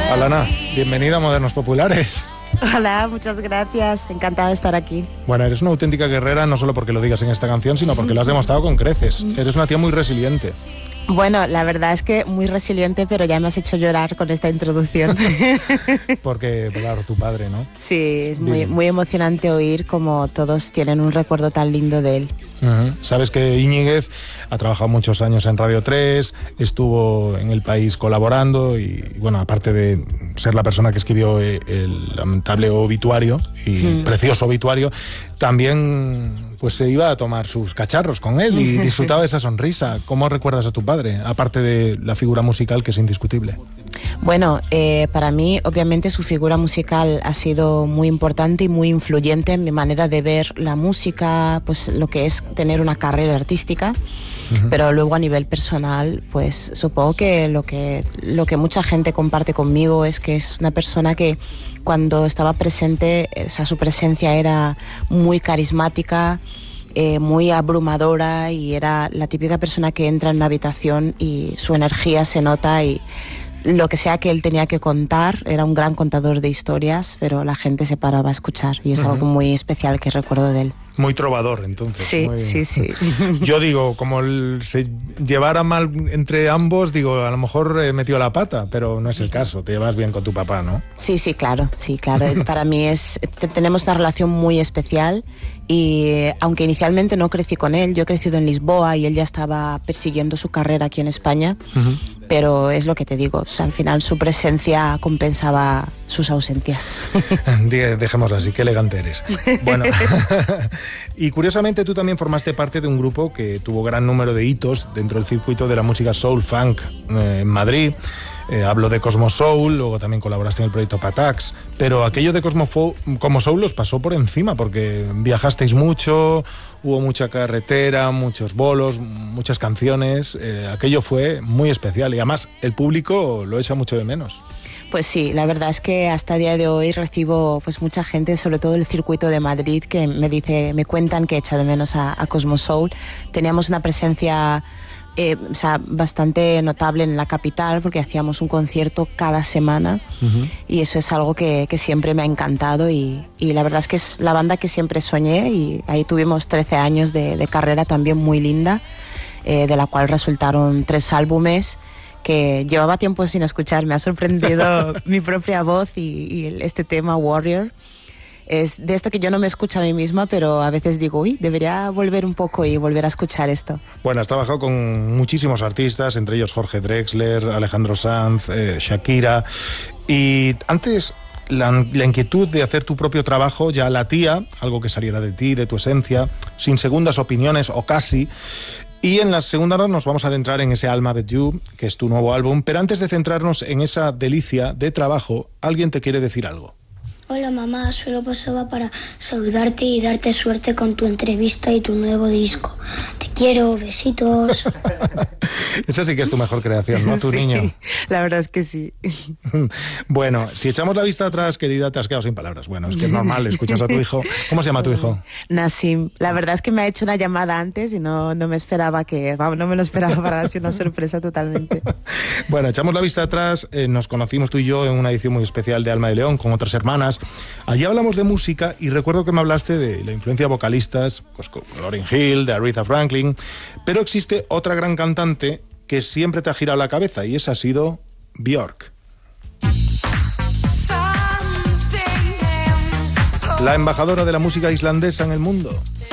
Alana, bienvenida a Modernos Populares. Hola, muchas gracias. Encantada de estar aquí. Bueno, eres una auténtica guerrera, no solo porque lo digas en esta canción, sino porque lo has demostrado con creces. Eres una tía muy resiliente. Bueno, la verdad es que muy resiliente, pero ya me has hecho llorar con esta introducción. Porque, claro, tu padre, ¿no? Sí, es muy emocionante oír cómo todos tienen un recuerdo tan lindo de él. Sabes que Íñiguez ha trabajado muchos años en Radio 3, estuvo en El País colaborando y, bueno, aparte de ser la persona que escribió el lamentable obituario y precioso obituario, también pues se iba a tomar sus cacharros con él y disfrutaba de esa sonrisa. ¿Cómo recuerdas a tu padre, aparte de la figura musical, que es indiscutible? Bueno, para mí, obviamente, su figura musical ha sido muy importante y muy influyente en mi manera de ver la música, pues lo que es tener una carrera artística. Pero luego a nivel personal, pues supongo que lo que mucha gente comparte conmigo es que es una persona que cuando estaba presente, o sea, su presencia era muy carismática, muy abrumadora, y era la típica persona que entra en una habitación y su energía se nota, y lo que sea que él tenía que contar, era un gran contador de historias, pero la gente se paraba a escuchar, y es algo muy especial que recuerdo de él. Muy trovador, entonces. Sí, sí. Yo digo, como se llevara mal entre ambos, digo, a lo mejor metió la pata, pero no es el caso. Te llevas bien con tu papá, ¿no? Sí, claro. Para mí tenemos una relación muy especial, y aunque inicialmente no crecí con él, yo he crecido en Lisboa y él ya estaba persiguiendo su carrera aquí en España, pero es lo que te digo, o sea, al final su presencia compensaba sus ausencias. Dejémoslo así, qué elegante eres. Bueno, y curiosamente tú también formaste parte de un grupo que tuvo gran número de hitos dentro del circuito de la música soul funk en Madrid. Hablo de Cosmo Soul, luego también colaboraste en el proyecto Patax, pero aquello de Cosmo Soul los pasó por encima porque viajasteis mucho, hubo mucha carretera, muchos bolos, muchas canciones, aquello fue muy especial y además el público lo echa mucho de menos. Pues sí, la verdad es que hasta el día de hoy recibo pues mucha gente, sobre todo el circuito de Madrid, que me cuentan que echa de menos a Cosmo Soul. Teníamos una presencia bastante notable en la capital, porque hacíamos un concierto cada semana, y eso es algo que siempre me ha encantado, y la verdad es que es la banda que siempre soñé, y ahí tuvimos 13 años de carrera también muy linda, de la cual resultaron 3 álbumes que llevaba tiempo sin escuchar. Me ha sorprendido mi propia voz y este tema Warrior. Es de esto que yo no me escucho a mí misma, pero a veces digo, debería volver un poco y volver a escuchar esto. Bueno, has trabajado con muchísimos artistas, entre ellos Jorge Drexler, Alejandro Sanz, Shakira, y antes la inquietud de hacer tu propio trabajo ya latía, algo que saliera de ti, de tu esencia, sin segundas opiniones o casi. Y en la segunda hora nos vamos a adentrar en ese Alma With You, que es tu nuevo álbum, pero antes de centrarnos en esa delicia de trabajo, alguien te quiere decir algo. Hola mamá, solo pasaba para saludarte y darte suerte con tu entrevista y tu nuevo disco. Te quiero, besitos. Esa sí que es tu mejor creación, ¿no? Tu niño. La verdad es que sí. Bueno, si echamos la vista atrás, querida, te has quedado sin palabras. Bueno, es que es normal, escuchas a tu hijo. ¿Cómo se llama tu hijo? Nassim. La verdad es que me ha hecho una llamada antes y no me esperaba no me lo esperaba, para ser una sorpresa totalmente. Bueno, echamos la vista atrás, nos conocimos tú y yo en una edición muy especial de Alma de León con otras hermanas. Allí hablamos de música y recuerdo que me hablaste de la influencia de vocalistas, pues con Lauryn Hill, de Aretha Franklin, pero existe otra gran cantante que siempre te ha girado la cabeza, y esa ha sido Björk. La embajadora de la música islandesa en el mundo.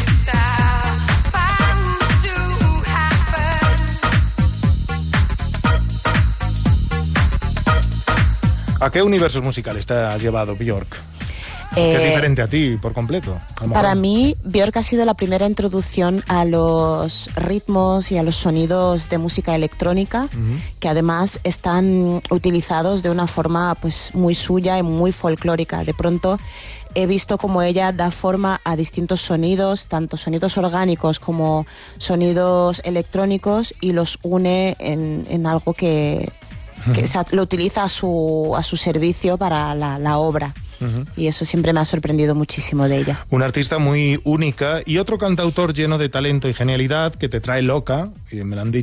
¿A qué universos musicales te ha llevado Björk? Que es diferente a ti por completo. Para mí, Björk ha sido la primera introducción a los ritmos y a los sonidos de música electrónica, que además están utilizados de una forma pues muy suya y muy folclórica. De pronto he visto cómo ella da forma a distintos sonidos, tanto sonidos orgánicos como sonidos electrónicos, y los une en algo que lo utiliza a su servicio para la obra. Y eso siempre me ha sorprendido muchísimo de ella. Una artista muy única y otro cantautor lleno de talento y genialidad que te trae loca, y me lo han dicho